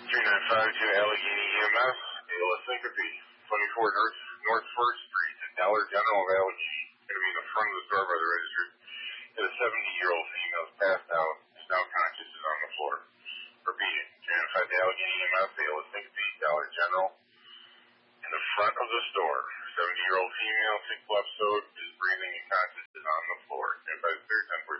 395 to Allegheny EMS, ALS Syncope, 24 North 1st Street, Dollar General of Allegheny. Going to be in the front of the store by the register. A 70-year-old female is passed out, is now conscious, is on the floor. Repeating, 395 to Allegheny EMS, ALS Syncope, Dollar General. In the front of the store, 70-year-old female, 6 left sewed, is breathing and conscious, is on the floor. 395 to 310